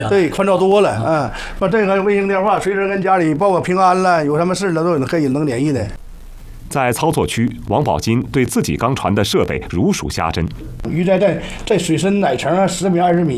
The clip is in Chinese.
对，宽敞多了啊。把这个卫星电话，随时跟家里报个平安了，有什么事了都可以能联系的。 在操作区，王宝金对自己刚传的设备如数家珍。 鱼在水深哪层啊？10米、20米。